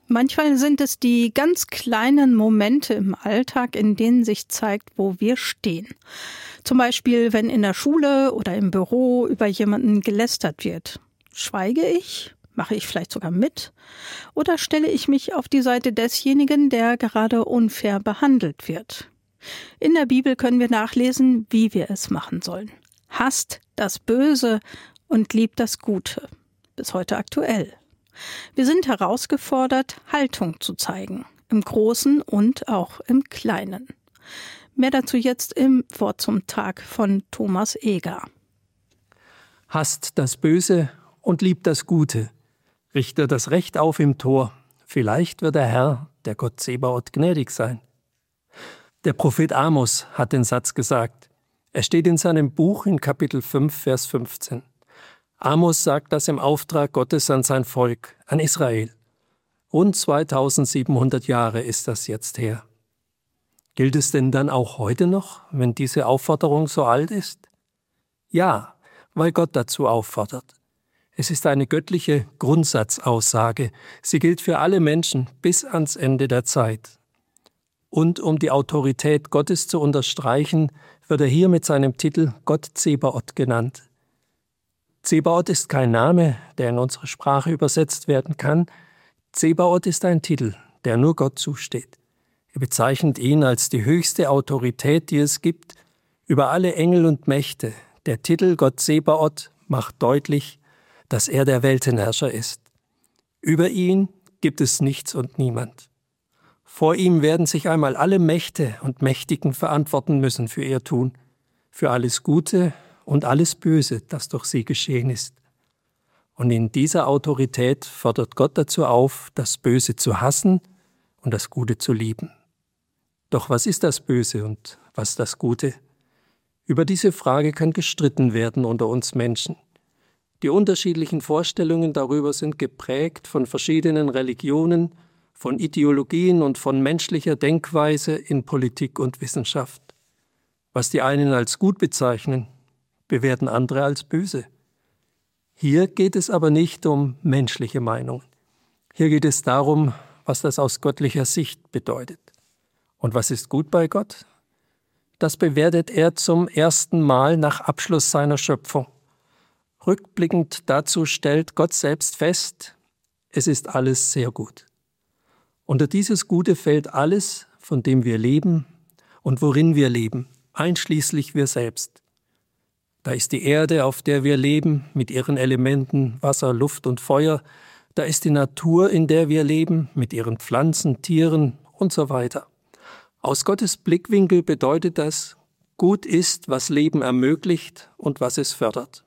Manchmal sind es die ganz kleinen Momente im Alltag, in denen sich zeigt, wo wir stehen. Zum Beispiel, wenn in der Schule oder im Büro über jemanden gelästert wird. Schweige ich? Mache ich vielleicht sogar mit? Oder stelle ich mich auf die Seite desjenigen, der gerade unfair behandelt wird? In der Bibel können wir nachlesen, wie wir es machen sollen. Hasst das Böse und liebt das Gute. Bis heute aktuell. Wir sind herausgefordert, Haltung zu zeigen, im Großen und auch im Kleinen. Mehr dazu jetzt im Wort zum Tag von Thomas Eger. Hasst das Böse und liebt das Gute. Richte das Recht auf im Tor. Vielleicht wird der Herr, der Gott Zebaoth, gnädig sein. Der Prophet Amos hat den Satz gesagt. Er steht in seinem Buch in Kapitel 5, Vers 15. Amos sagt das im Auftrag Gottes an sein Volk, an Israel. Rund 2700 Jahre ist das jetzt her. Gilt es denn dann auch heute noch, wenn diese Aufforderung so alt ist? Ja, weil Gott dazu auffordert. Es ist eine göttliche Grundsatzaussage. Sie gilt für alle Menschen bis ans Ende der Zeit. Und um die Autorität Gottes zu unterstreichen, wird er hier mit seinem Titel Gott Zebaoth genannt. Zebaoth ist kein Name, der in unsere Sprache übersetzt werden kann. Zebaoth ist ein Titel, der nur Gott zusteht. Er bezeichnet ihn als die höchste Autorität, die es gibt, über alle Engel und Mächte. Der Titel Gott Zebaoth macht deutlich, dass er der Weltenherrscher ist. Über ihn gibt es nichts und niemand. Vor ihm werden sich einmal alle Mächte und Mächtigen verantworten müssen für ihr Tun, für alles Gute und alles Böse, das durch sie geschehen ist. Und in dieser Autorität fordert Gott dazu auf, das Böse zu hassen und das Gute zu lieben. Doch was ist das Böse und was das Gute? Über diese Frage kann gestritten werden unter uns Menschen. Die unterschiedlichen Vorstellungen darüber sind geprägt von verschiedenen Religionen, von Ideologien und von menschlicher Denkweise in Politik und Wissenschaft. Was die einen als gut bezeichnen, bewerten andere als böse. Hier geht es aber nicht um menschliche Meinungen. Hier geht es darum, was das aus göttlicher Sicht bedeutet. Und was ist gut bei Gott? Das bewertet er zum ersten Mal nach Abschluss seiner Schöpfung. Rückblickend dazu stellt Gott selbst fest, es ist alles sehr gut. Unter dieses Gute fällt alles, von dem wir leben und worin wir leben, einschließlich wir selbst. Da ist die Erde, auf der wir leben, mit ihren Elementen Wasser, Luft und Feuer. Da ist die Natur, in der wir leben, mit ihren Pflanzen, Tieren und so weiter. Aus Gottes Blickwinkel bedeutet das, gut ist, was Leben ermöglicht und was es fördert.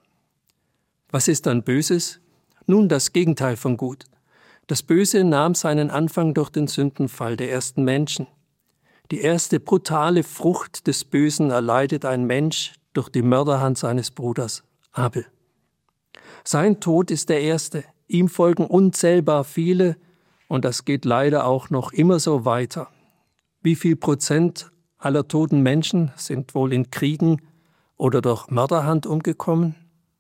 Was ist dann Böses? Nun das Gegenteil von gut. Das Böse nahm seinen Anfang durch den Sündenfall der ersten Menschen. Die erste brutale Frucht des Bösen erleidet ein Mensch durch die Mörderhand seines Bruders Abel. Sein Tod ist der erste, ihm folgen unzählbar viele und das geht leider auch noch immer so weiter. Wie viel Prozent aller toten Menschen sind wohl in Kriegen oder durch Mörderhand umgekommen?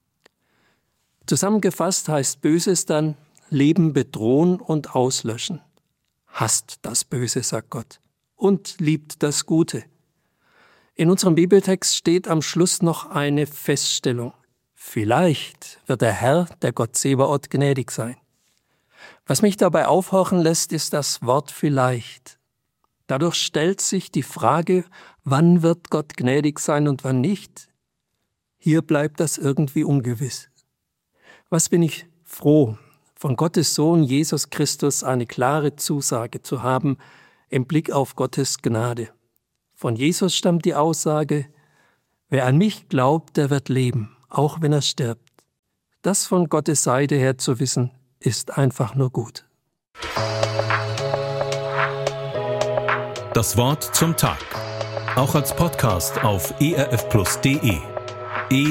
Zusammengefasst heißt Böses dann Leben bedrohen und auslöschen. Hasst das Böse, sagt Gott, und liebt das Gute. In unserem Bibeltext steht am Schluss noch eine Feststellung. Vielleicht wird der Herr, der Gott Zebaoth, gnädig sein. Was mich dabei aufhorchen lässt, ist das Wort vielleicht. Dadurch stellt sich die Frage, wann wird Gott gnädig sein und wann nicht? Hier bleibt das irgendwie ungewiss. Was bin ich froh, von Gottes Sohn Jesus Christus eine klare Zusage zu haben im Blick auf Gottes Gnade. Von Jesus stammt die Aussage, wer an mich glaubt, der wird leben, auch wenn er stirbt. Das von Gottes Seite her zu wissen, ist einfach nur gut. Das Wort zum Tag. Auch als Podcast auf erfplus.de.